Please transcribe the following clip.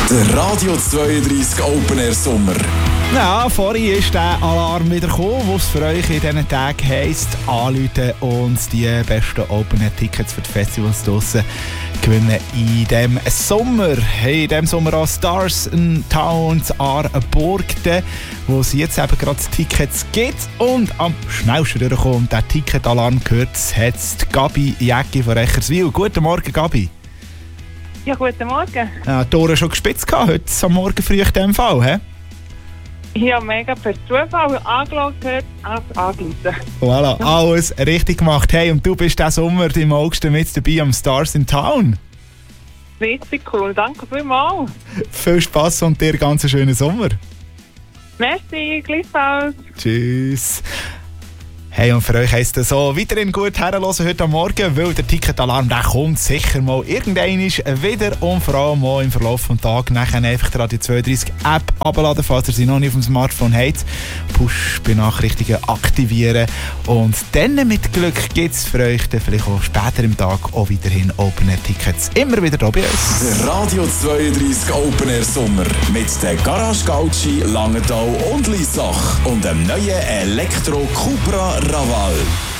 Der Radio 32 Open Air Sommer. Ja, vorhin ist der Alarm wieder gekommen, was für euch in diesen Tagen heisst, anrufen und die besten Open Air Tickets für die Festivals draussen gewinnen in diesem Sommer. Hey, in diesem Sommer auch Stars in Towns Aarburgden, wo es jetzt eben gerade Tickets gibt. Und am schnellsten durchkommen und der Ticketalarm gehört, hat Gabi Jäcki von Echerswil. Guten Morgen, Gabi. Ja, guten Morgen. Ja, die Ohren schon gespitzt gehabt, heute am Morgen früh in diesem Fall, hä? Ja, mega per Zufall angeschaut, angerufen. Voilà, alles richtig gemacht. Hey, und du bist diesen Sommer im August mit dabei am Stars in Town. Richtig cool, danke vielmals. Viel Spass und dir ganz einen schönen Sommer. Merci, gleichfalls. Tschüss. Hey, und für euch heisst es so, weiterhin gut herhören heute am Morgen, weil der Ticketalarm, der kommt sicher mal irgendwann wieder und vor allem mal im Verlauf des Tages nachher einfach die Radio 32 App abladen, falls ihr sie noch nicht auf dem Smartphone habt. Push-Benachrichtigungen aktivieren und dann mit Glück gibt es für euch dann vielleicht auch später im Tag auch weiterhin Open Air Tickets. Immer wieder hier bei uns. Der Radio 32 Open Air Sommer mit der Garage Gauci, Langenthal und Liesach und dem neuen Elektro Cupra Raval.